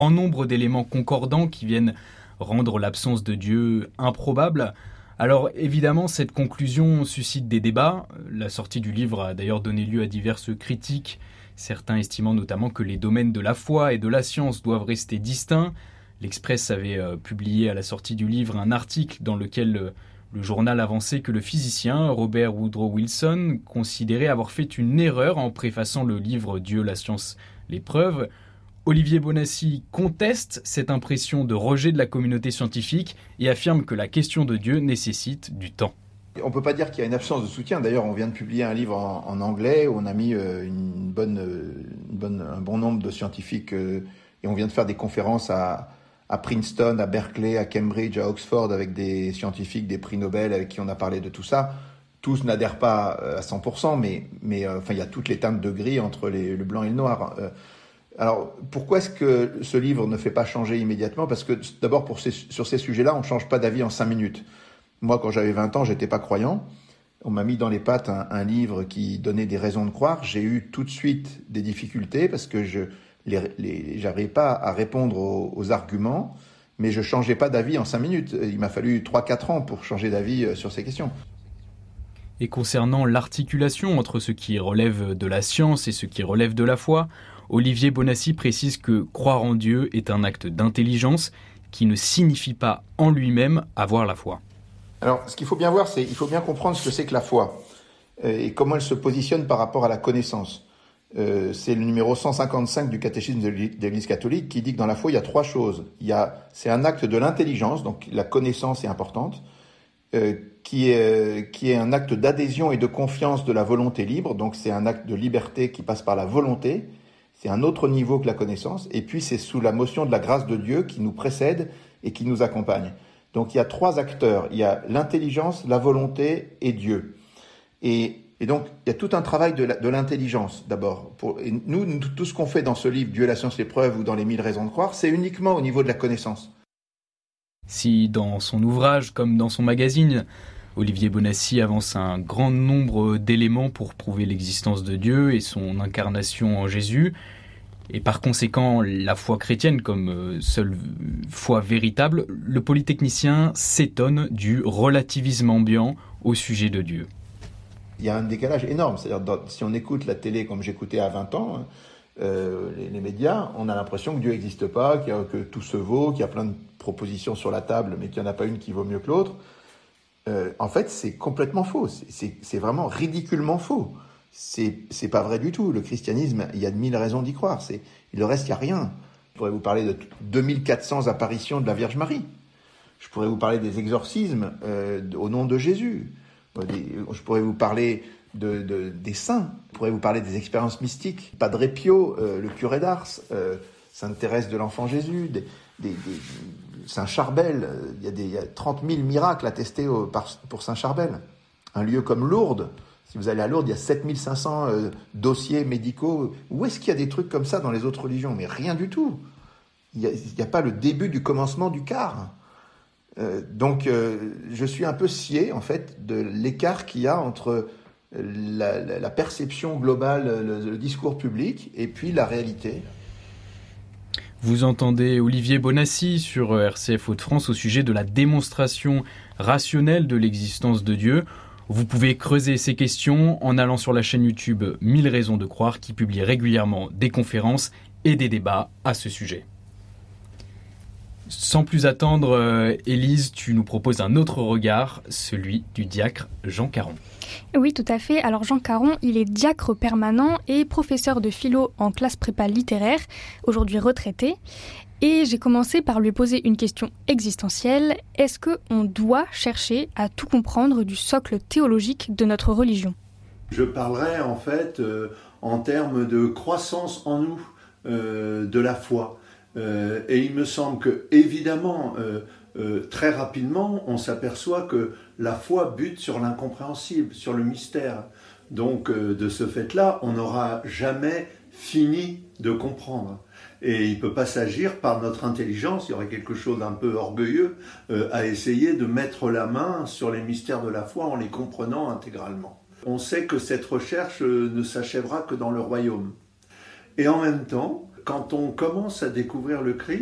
en nombre d'éléments concordants qui viennent rendre l'absence de Dieu improbable. Alors évidemment, cette conclusion suscite des débats. La sortie du livre a d'ailleurs donné lieu à diverses critiques, certains estimant notamment que les domaines de la foi et de la science doivent rester distincts. L'Express avait publié à la sortie du livre un article dans lequel le journal avançait que le physicien Robert Woodrow Wilson considérait avoir fait une erreur en préfaçant le livre Dieu, la science, les preuves. Olivier Bonnassy conteste cette impression de rejet de la communauté scientifique et affirme que la question de Dieu nécessite du temps. On ne peut pas dire qu'il y a une absence de soutien. D'ailleurs, on vient de publier un livre en anglais où on a mis un bon nombre de scientifiques et on vient de faire des conférences à Princeton, à Berkeley, à Cambridge, à Oxford avec des scientifiques, des prix Nobel avec qui on a parlé de tout ça. Tous n'adhèrent pas à 100%, mais il y a toutes les teintes de gris entre le blanc et le noir. Alors, pourquoi est-ce que ce livre ne fait pas changer immédiatement ? Parce que d'abord, sur ces sujets-là, on ne change pas d'avis en 5 minutes. Moi, quand j'avais 20 ans, j'étais pas croyant. On m'a mis dans les pattes un livre qui donnait des raisons de croire. J'ai eu tout de suite des difficultés parce que j'arrivais pas à répondre aux arguments, mais je changeais pas d'avis en 5 minutes. Il m'a fallu 3-4 ans pour changer d'avis sur ces questions. Et concernant l'articulation entre ce qui relève de la science et ce qui relève de la foi, Olivier Bonnassy précise que croire en Dieu est un acte d'intelligence qui ne signifie pas en lui-même avoir la foi. Alors, ce qu'il faut bien voir, c'est qu'il faut bien comprendre ce que c'est que la foi et comment elle se positionne par rapport à la connaissance. C'est le numéro 155 du catéchisme de l'Église catholique qui dit que dans la foi, il y a 3 choses. C'est un acte de l'intelligence, donc la connaissance est importante, qui est un acte d'adhésion et de confiance de la volonté libre, donc c'est un acte de liberté qui passe par la volonté, c'est un autre niveau que la connaissance, et puis c'est sous la motion de la grâce de Dieu qui nous précède et qui nous accompagne. Donc il y a 3 acteurs, il y a l'intelligence, la volonté et Dieu. Et donc il y a tout un travail de l'intelligence d'abord. Et nous, tout ce qu'on fait dans ce livre, Dieu, la science, les preuves, ou dans les 1000 raisons de croire, c'est uniquement au niveau de la connaissance. Si dans son ouvrage comme dans son magazine, Olivier Bonnassy avance un grand nombre d'éléments pour prouver l'existence de Dieu et son incarnation en Jésus, et par conséquent la foi chrétienne comme seule foi véritable, le polytechnicien s'étonne du relativisme ambiant au sujet de Dieu. Il y a un décalage énorme, c'est-à-dire si on écoute la télé comme j'écoutais à 20 ans, les médias, on a l'impression que Dieu n'existe pas, que tout se vaut, qu'il y a plein de propositions sur la table, mais qu'il n'y en a pas une qui vaut mieux que l'autre. En fait, c'est complètement faux. C'est vraiment ridiculement faux. C'est pas vrai du tout. Le christianisme, il y a 1000 raisons d'y croire. Le reste, il n'y a rien. Je pourrais vous parler de 2400 apparitions de la Vierge Marie. Je pourrais vous parler des exorcismes au nom de Jésus. Je pourrais vous parler des saints. Je pourrais vous parler des expériences mystiques. Padre Pio, le curé d'Ars, Sainte Thérèse de l'Enfant Jésus, Saint Charbel. Il y a 30 000 miracles attestés pour Saint Charbel. Un lieu comme Lourdes. Si vous allez à Lourdes, il y a 7500 dossiers médicaux. Où est-ce qu'il y a des trucs comme ça dans les autres religions ? Mais rien du tout. Il n'y a pas le début du commencement du quart. Donc, je suis un peu scié, en fait, de l'écart qu'il y a entre la perception globale, le discours public, et puis la réalité. Vous entendez Olivier Bonnassy sur RCF Hauts-de-France au sujet de la démonstration rationnelle de l'existence de Dieu. Vous pouvez creuser ces questions en allant sur la chaîne YouTube 1000 raisons de croire qui publie régulièrement des conférences et des débats à ce sujet. Sans plus attendre, Élise, tu nous proposes un autre regard, celui du diacre Jean Caron. Oui, tout à fait. Alors Jean Caron, il est diacre permanent et professeur de philo en classe prépa littéraire, aujourd'hui retraité. Et j'ai commencé par lui poser une question existentielle. Est-ce qu'on doit chercher à tout comprendre du socle théologique de notre religion ? Je parlerai en fait en termes de croissance en nous de la foi. Et il me semble que, évidemment, très rapidement, on s'aperçoit que la foi bute sur l'incompréhensible, sur le mystère. Donc, de ce fait-là, on n'aura jamais fini de comprendre. Et il ne peut pas s'agir par notre intelligence, il y aurait quelque chose d'un peu orgueilleux, à essayer de mettre la main sur les mystères de la foi en les comprenant intégralement. On sait que cette recherche ne s'achèvera que dans le royaume. Et en même temps, quand on commence à découvrir le Christ,